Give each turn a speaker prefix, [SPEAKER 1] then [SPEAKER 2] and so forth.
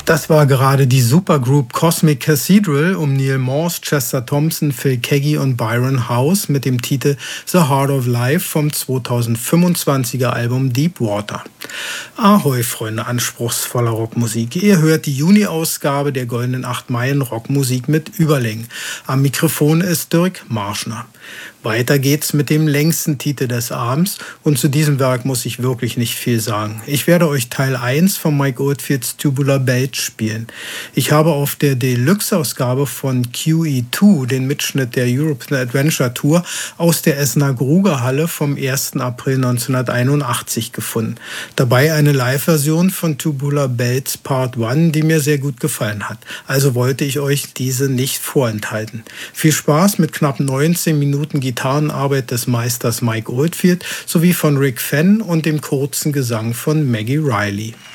[SPEAKER 1] Das war gerade die Supergroup Cosmic Cathedral um Neil Morse, Chester Thompson, Phil Keaggy und Byron House mit dem Titel The Heart of Life vom 2025er Album Deep Water. Ahoi, Freunde anspruchsvoller Rockmusik. Ihr hört die Juni-Ausgabe der Goldenen 8 Meilen Rockmusik mit Überlängen. Am Mikrofon ist Dirk Marschner. Weiter geht's mit dem längsten Titel des Abends und zu diesem Werk muss ich wirklich nicht viel sagen. Ich werde euch Teil 1 von Mike Oldfields Tubular Bells spielen. Ich habe auf der Deluxe-Ausgabe von QE2 den Mitschnitt der European Adventure Tour aus der Essener Grugerhalle vom 1. April 1981 gefunden. Dabei eine Live-Version von Tubular Bells Part 1, die mir sehr gut gefallen hat. Also wollte ich euch diese nicht vorenthalten. Viel Spaß mit knapp 19 Minuten Gitarrenarbeit des Meisters Mike Oldfield sowie von Rick Fenn und dem kurzen Gesang von Maggie Riley.